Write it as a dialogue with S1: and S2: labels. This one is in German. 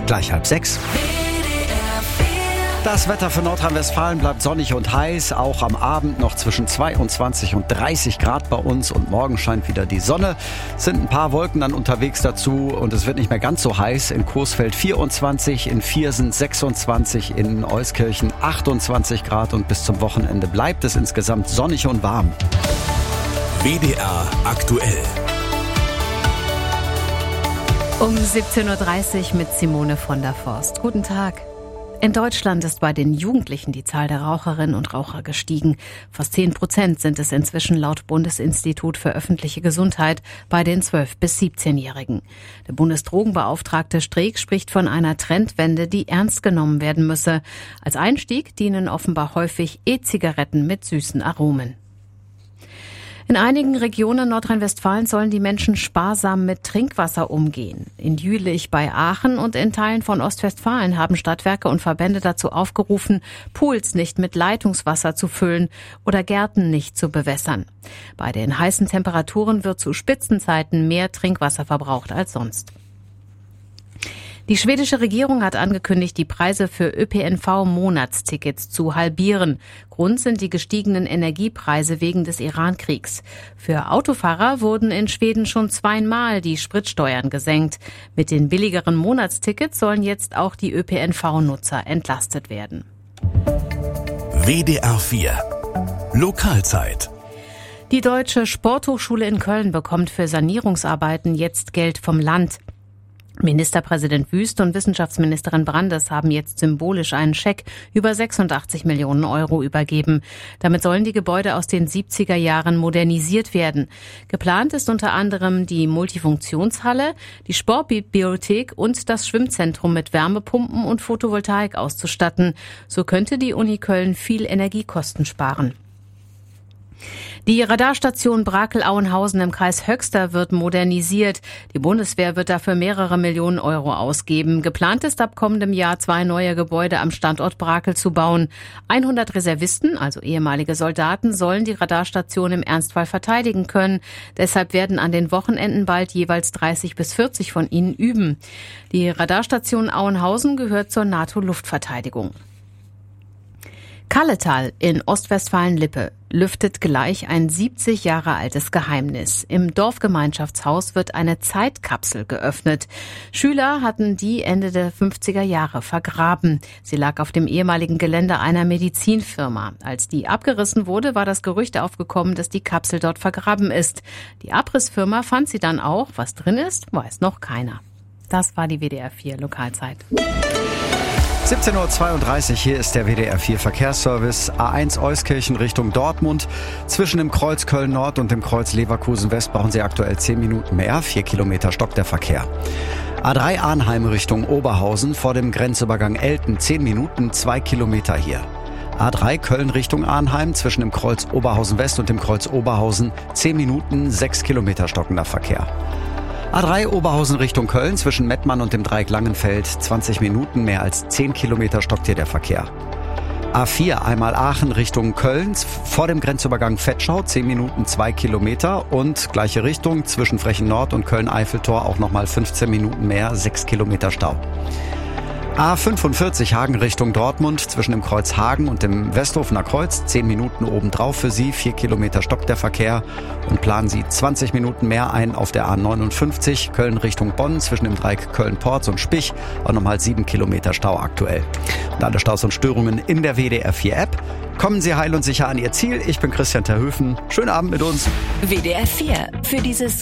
S1: gleich 5:30. Das Wetter für Nordrhein-Westfalen bleibt sonnig und heiß, auch am Abend noch zwischen 22 und 30 Grad bei uns und morgen scheint wieder die Sonne. Es sind ein paar Wolken dann unterwegs dazu und es wird nicht mehr ganz so heiß. In Coesfeld 24, in Viersen 26, in Euskirchen 28 Grad und bis zum Wochenende bleibt es insgesamt sonnig und warm.
S2: WDR aktuell.
S3: Um 17.30 Uhr mit Simone von der Forst. Guten Tag. In Deutschland ist bei den Jugendlichen die Zahl der Raucherinnen und Raucher gestiegen. Fast 10% sind es inzwischen laut Bundesinstitut für öffentliche Gesundheit bei den 12- bis 17-Jährigen. Der Bundesdrogenbeauftragte Streeck spricht von einer Trendwende, die ernst genommen werden müsse. Als Einstieg dienen offenbar häufig E-Zigaretten mit süßen Aromen. In einigen Regionen Nordrhein-Westfalens sollen die Menschen sparsam mit Trinkwasser umgehen. In Jülich bei Aachen und in Teilen von Ostwestfalen haben Stadtwerke und Verbände dazu aufgerufen, Pools nicht mit Leitungswasser zu füllen oder Gärten nicht zu bewässern. Bei den heißen Temperaturen wird zu Spitzenzeiten mehr Trinkwasser verbraucht als sonst. Die schwedische Regierung hat angekündigt, die Preise für ÖPNV-Monatstickets zu halbieren. Grund sind die gestiegenen Energiepreise wegen des Iran-Kriegs. Für Autofahrer wurden in Schweden schon 2-mal die Spritsteuern gesenkt. Mit den billigeren Monatstickets sollen jetzt auch die ÖPNV-Nutzer entlastet werden.
S2: WDR 4 Lokalzeit.
S3: Die Deutsche Sporthochschule in Köln bekommt für Sanierungsarbeiten jetzt Geld vom Land. Ministerpräsident Wüst und Wissenschaftsministerin Brandes haben jetzt symbolisch einen Scheck über 86 Millionen Euro übergeben. Damit sollen die Gebäude aus den 70er Jahren modernisiert werden. Geplant ist unter anderem die Multifunktionshalle, die Sportbibliothek und das Schwimmzentrum mit Wärmepumpen und Photovoltaik auszustatten. So könnte die Uni Köln viel Energiekosten sparen. Die Radarstation Brakel-Auenhausen im Kreis Höxter wird modernisiert. Die Bundeswehr wird dafür mehrere Millionen Euro ausgeben. Geplant ist ab kommendem Jahr 2 neue Gebäude am Standort Brakel zu bauen. 100 Reservisten, also ehemalige Soldaten, sollen die Radarstation im Ernstfall verteidigen können. Deshalb werden an den Wochenenden bald jeweils 30 bis 40 von ihnen üben. Die Radarstation Auenhausen gehört zur NATO-Luftverteidigung. Kalletal in Ostwestfalen-Lippe lüftet gleich ein 70 Jahre altes Geheimnis. Im Dorfgemeinschaftshaus wird eine Zeitkapsel geöffnet. Schüler hatten die Ende der 50er Jahre vergraben. Sie lag auf dem ehemaligen Gelände einer Medizinfirma. Als die abgerissen wurde, war das Gerücht aufgekommen, dass die Kapsel dort vergraben ist. Die Abrissfirma fand sie dann auch. Was drin ist, weiß noch keiner. Das war die WDR 4 Lokalzeit.
S1: 17.32 Uhr, hier ist der WDR 4 Verkehrsservice. A1 Euskirchen Richtung Dortmund. Zwischen dem Kreuz Köln Nord und dem Kreuz Leverkusen West brauchen Sie aktuell 10 Minuten mehr. 4 Kilometer stockt der Verkehr. A3 Arnheim Richtung Oberhausen vor dem Grenzübergang Elten 10 Minuten, 2 Kilometer hier. A3 Köln Richtung Arnheim zwischen dem Kreuz Oberhausen West und dem Kreuz Oberhausen 10 Minuten, 6 Kilometer stockender Verkehr. A3 Oberhausen Richtung Köln zwischen Mettmann und dem Dreieck Langenfeld 20 Minuten, mehr als 10 Kilometer stockt hier der Verkehr. A4 einmal Aachen Richtung Köln vor dem Grenzübergang Vetschau 10 Minuten, 2 Kilometer und gleiche Richtung zwischen Frechen Nord und Köln-Eiffeltor auch nochmal 15 Minuten mehr, 6 Kilometer Stau. A45 Hagen Richtung Dortmund zwischen dem Kreuz Hagen und dem Westhofener Kreuz 10 Minuten obendrauf für Sie, 4 Kilometer stockt der Verkehr und planen Sie 20 Minuten mehr ein auf der A59 Köln Richtung Bonn zwischen dem Dreieck Köln-Porz und Spich, auch nochmal 7 Kilometer Stau aktuell. Und alle Staus und Störungen in der WDR 4 App. Kommen Sie heil und sicher an Ihr Ziel. Ich bin Christian Terhöfen. Schönen Abend mit uns.
S4: WDR 4 für dieses